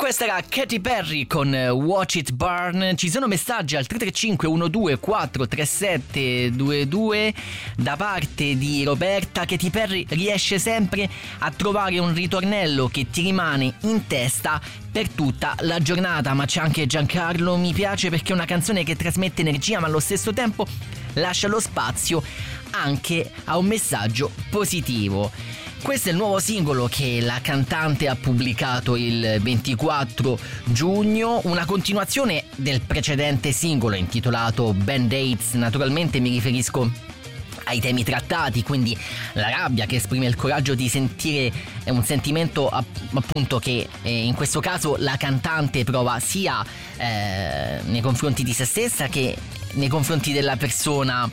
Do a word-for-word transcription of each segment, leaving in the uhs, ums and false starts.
Questa era Katy Perry con Watch It Burn. Ci sono messaggi al tre tre cinque uno due quattro tre sette due due da parte di Roberta. Katy Perry riesce sempre a trovare un ritornello che ti rimane in testa per tutta la giornata. Ma c'è anche Giancarlo: mi piace perché è una canzone che trasmette energia ma allo stesso tempo lascia lo spazio anche a un messaggio positivo. Questo è il nuovo singolo che la cantante ha pubblicato il ventiquattro giugno, una continuazione del precedente singolo intitolato Band-Aids. Naturalmente mi riferisco ai temi trattati, quindi la rabbia che esprime il coraggio di sentire è un sentimento appunto che eh, in questo caso la cantante prova sia eh, nei confronti di se stessa che nei confronti della persona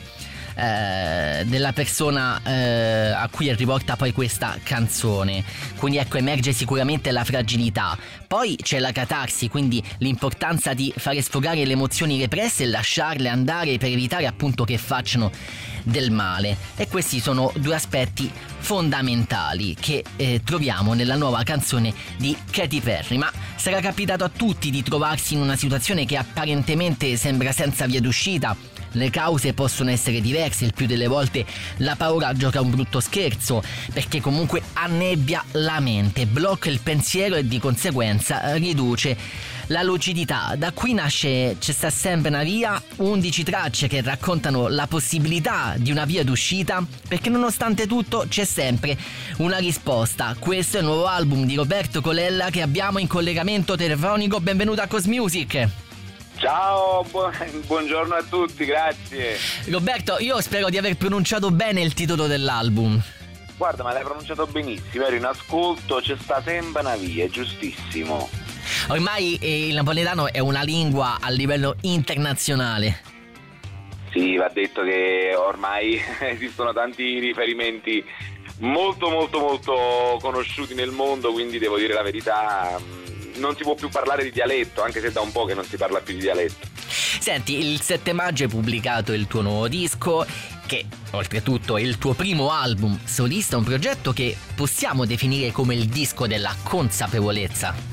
Eh, della persona eh, a cui è rivolta poi questa canzone. Quindi ecco, emerge sicuramente la fragilità. Poi c'è la catarsi, quindi l'importanza di fare sfogare le emozioni represse e lasciarle andare per evitare appunto che facciano del male. E questi sono due aspetti fondamentali che eh, troviamo nella nuova canzone di Katy Perry. Ma sarà capitato a tutti di trovarsi in una situazione che apparentemente sembra senza via d'uscita. Le cause possono essere diverse, il più delle volte la paura gioca un brutto scherzo, perché comunque annebbia la mente, blocca il pensiero e di conseguenza riduce la lucidità. Da qui nasce C'è sta sempre una via, undici tracce che raccontano la possibilità di una via d'uscita, perché nonostante tutto c'è sempre una risposta. Questo è il nuovo album di Roberto Colella che abbiamo in collegamento telefonico. Benvenuto a Cosmusic. Ciao, bu- buongiorno a tutti, grazie. Roberto, io spero di aver pronunciato bene il titolo dell'album. Guarda, ma l'hai pronunciato benissimo, ero in ascolto, c'è sta sempre una via, è giustissimo. Ormai eh, il napoletano è una lingua a livello internazionale. Sì, va detto che ormai esistono tanti riferimenti molto molto molto conosciuti nel mondo, quindi devo dire la verità, non si può più parlare di dialetto, anche se da un po' che non si parla più di dialetto. Senti, il sette maggio hai pubblicato il tuo nuovo disco, che oltretutto è il tuo primo album solista, un progetto che possiamo definire come il disco della consapevolezza.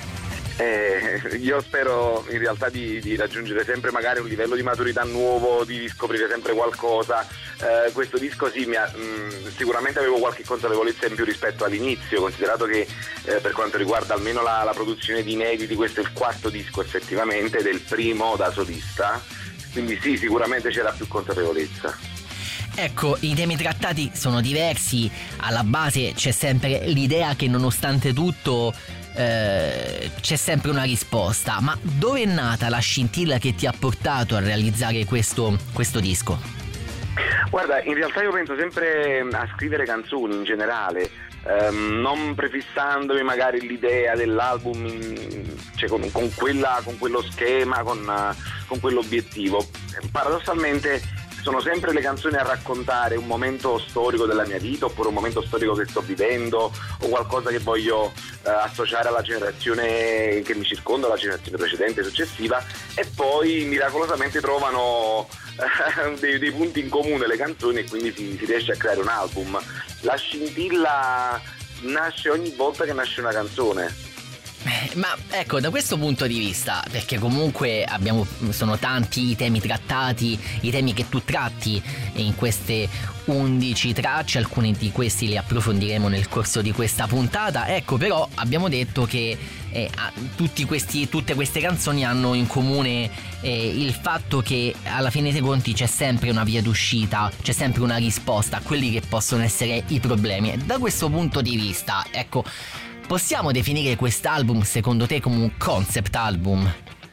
Eh, io spero in realtà di, di raggiungere sempre magari un livello di maturità nuovo, di scoprire sempre qualcosa. Eh, questo disco sì, mi ha, mh, sicuramente avevo qualche consapevolezza in più rispetto all'inizio, considerato che eh, per quanto riguarda almeno la, la produzione di inediti, questo è il quarto disco effettivamente ed è il primo da solista, quindi sì, sicuramente c'era più consapevolezza. Ecco, i temi trattati sono diversi, alla base c'è sempre l'idea che nonostante tutto eh, c'è sempre una risposta. Ma dove è nata la scintilla che ti ha portato a realizzare questo, questo disco? Guarda, in realtà io penso sempre a scrivere canzoni in generale, ehm, non prefissandomi magari l'idea dell'album in, cioè con, con, quella, con quello schema, con, con quell'obiettivo. Paradossalmente sono sempre le canzoni a raccontare un momento storico della mia vita, oppure un momento storico che sto vivendo, o qualcosa che voglio eh, associare alla generazione che mi circonda, alla generazione precedente e successiva, e poi miracolosamente trovano eh, dei, dei punti in comune le canzoni e quindi si, si riesce a creare un album. La scintilla nasce ogni volta che nasce una canzone. Ma ecco, da questo punto di vista, perché comunque abbiamo, sono tanti i temi trattati, i temi che tu tratti in queste undici tracce, alcuni di questi li approfondiremo nel corso di questa puntata. Ecco, però abbiamo detto che eh, tutti questi, tutte queste canzoni hanno in comune eh, il fatto che alla fine dei conti c'è sempre una via d'uscita, c'è sempre una risposta a quelli che possono essere i problemi. E da questo punto di vista, ecco, possiamo definire quest'album secondo te come un concept album?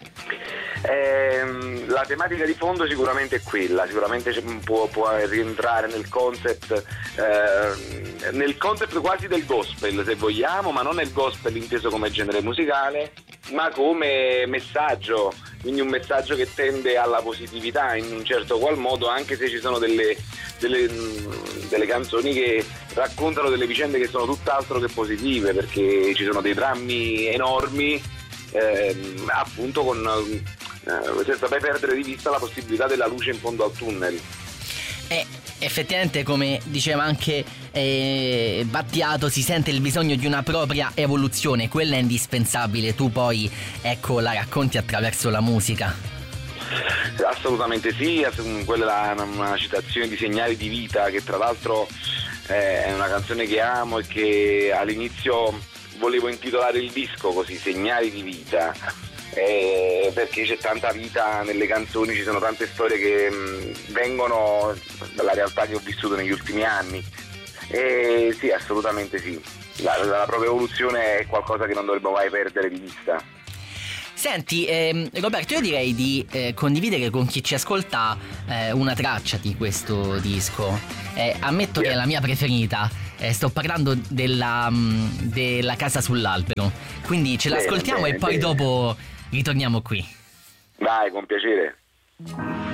Eh, la tematica di fondo sicuramente è quella, sicuramente può, può rientrare nel concept, eh, nel concept quasi del gospel se vogliamo, ma non nel gospel inteso come genere musicale, ma come messaggio, quindi un messaggio che tende alla positività in un certo qual modo, anche se ci sono delle, delle, delle canzoni che raccontano delle vicende che sono tutt'altro che positive, perché ci sono dei drammi enormi, ehm, appunto con eh, senza mai perdere di vista la possibilità della luce in fondo al tunnel. E effettivamente, come diceva anche eh, Battiato si sente il bisogno di una propria evoluzione, quella è indispensabile, tu poi ecco la racconti attraverso la musica. Assolutamente sì, quella è una citazione di Segnali di vita, che tra l'altro è una canzone che amo e che all'inizio volevo intitolare il disco così, Segnali di vita, eh, perché c'è tanta vita nelle canzoni, ci sono tante storie che mh, vengono dalla realtà che ho vissuto negli ultimi anni. E sì, assolutamente sì, la, la propria evoluzione è qualcosa che non dovremmo mai perdere di vista. Senti, ehm, Roberto, io direi di eh, condividere con chi ci ascolta eh, una traccia di questo disco. Eh, ammetto yeah. che è la mia preferita. Eh, sto parlando della, mh, della Casa sull'albero. Quindi ce l'ascoltiamo bene, bene, e poi bene. dopo ritorniamo qui. Vai, con piacere.